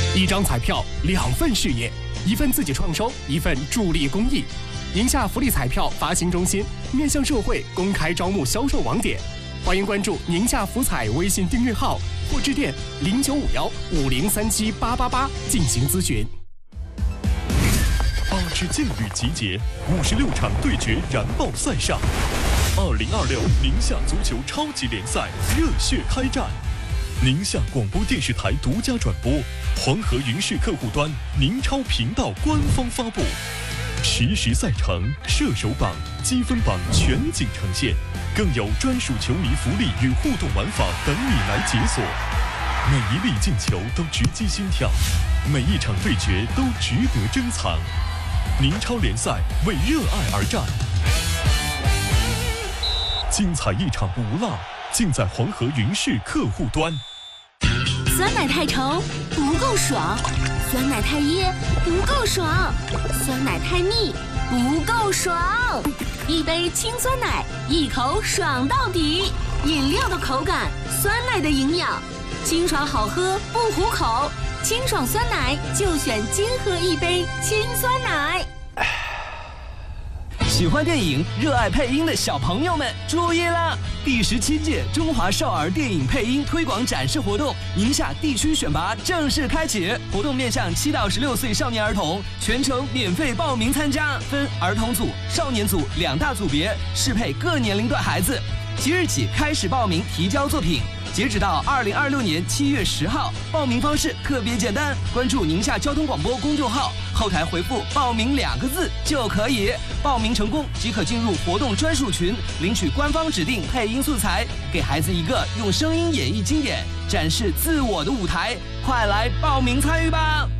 一张彩票，2份事业，一份自己创收，一份助力公益。宁夏福利彩票发行中心面向社会公开招募销售网点，欢迎关注宁夏福彩微信订阅号或致电095150378888进行咨询。 8支劲旅集结，56场对决燃爆赛上，2026宁夏足球超级联赛热血开战。宁夏广播电视台独家转播，黄河云视客户端宁超频道官方发布，实时赛程、射手榜、积分榜全景呈现，更有专属球迷福利与互动玩法等你来解锁。每一粒进球都直击心跳，每一场对决都值得珍藏。宁超联赛为热爱而战，精彩一场不落，尽在黄河云视客户端。 酸奶太稠不够爽，酸奶太噎不够爽，酸奶太腻不够爽。一杯清酸奶，一口爽到底。饮料的口感，酸奶的营养，清爽好喝不糊口。清爽酸奶就选金河一杯清酸奶。 喜欢电影、热爱配音的小朋友们注意了！第17届中华少儿电影配音推广展示活动，宁夏地区选拔正式开启。活动面向7到16岁少年儿童，全程免费报名参加，分儿童组、少年组2大组别，适配各年龄段孩子。即日起开始报名提交作品，截止到2026年7月10号。报名方式特别简单，关注宁夏交通广播公众号，后台回复“报名”2个字就可以。报名成功即可进入活动专属群，领取官方指定配音素材，给孩子一个用声音演绎经典、展示自我的舞台。快来报名参与吧！